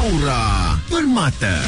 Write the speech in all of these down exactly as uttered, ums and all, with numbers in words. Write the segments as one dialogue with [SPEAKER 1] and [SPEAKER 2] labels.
[SPEAKER 1] Aura Permata.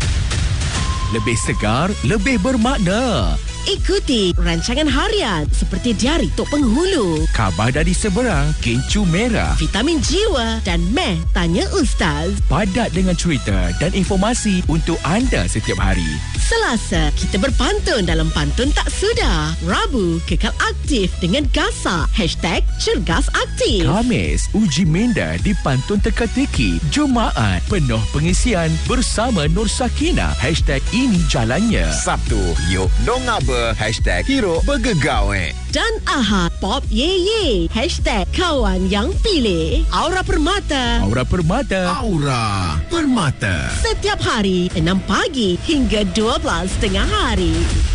[SPEAKER 1] Lebih segar, lebih bermakna.
[SPEAKER 2] Ikuti rancangan harian seperti Diari Tok Penghulu,
[SPEAKER 1] Khabar dari Seberang, Kencur Merah,
[SPEAKER 2] Vitamin Jiwa dan Meh Tanya Ustaz.
[SPEAKER 1] padat dengan cerita dan informasi untuk anda setiap hari.
[SPEAKER 2] Selasa, kita berpantun dalam Pantun Tak Sudah. Rabu, kekal aktif dengan Gasak. Hashtag Cergas Aktif.
[SPEAKER 1] Khamis, uji minda di Pantun Teka-teki. Jumaat, penuh pengisian bersama Nur Sakina. Hashtag ini jalannya.
[SPEAKER 3] Sabtu, yuk dong apa? Hashtag hero bergegawe.
[SPEAKER 2] Dan Ahad, Pop Ye Ye. Hashtag Kawan Yang Pilih. Aura Permata.
[SPEAKER 1] Aura Permata.
[SPEAKER 3] Aura Permata.
[SPEAKER 2] Setiap hari, enam pagi hingga dua belas tengah hari.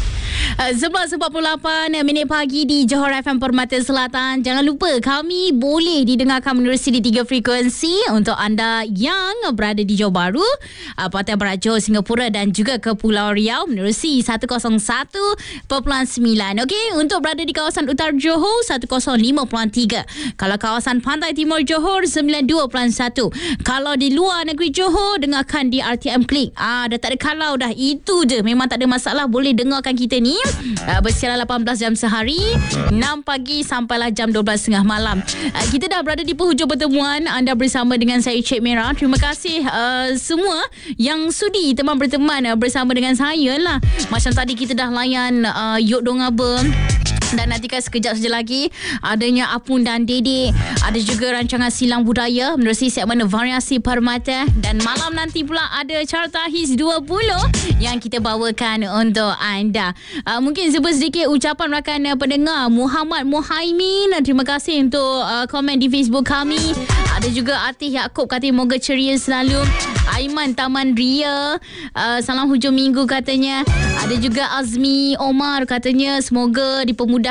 [SPEAKER 4] Uh, sebelas empat puluh lapan minit pagi di Johor F M Permata Selatan. Jangan lupa kami boleh didengarkan menerusi di tiga frekuensi untuk anda yang berada di Johor Bahru, uh, Pantai Barat Johor, Singapura dan juga Kepulauan Riau menerusi seratus satu perpuluhan sembilan. Okey, untuk berada di kawasan Utara Johor seratus lima perpuluhan tiga. Kalau kawasan Pantai Timur Johor sembilan puluh dua perpuluhan satu. Kalau di luar negeri Johor dengarkan di R T M Klik. Ah, dah tak ada kalau dah, itu je. Memang tak ada masalah, boleh dengarkan kita ni. Uh, bersiaran lapan belas jam sehari, enam pagi sampailah jam dua belas tengah malam. Uh, kita dah berada di penghujung pertemuan. Anda bersama dengan saya, Cik Merah. Terima kasih uh, semua yang sudi teman berteman uh, bersama dengan saya lah. Macam tadi kita dah layan uh, Yok Dong Aba. Dan nantikan sekejap saja lagi adanya Apun dan Dede. Ada juga rancangan Silang Budaya menerusi segmen Variasi Permata. Dan malam nanti pula ada Carta His dua puluh yang kita bawakan untuk anda. Uh, mungkin sedikit ucapan rakan uh, pendengar Muhammad Muhaimin. Terima kasih untuk uh, komen di Facebook kami. Ada juga Atih Yaakob kata moga ceria selalu. Aiman Taman Ria, uh, salam hujung minggu katanya. Ada juga Azmi Omar katanya semoga dipermudah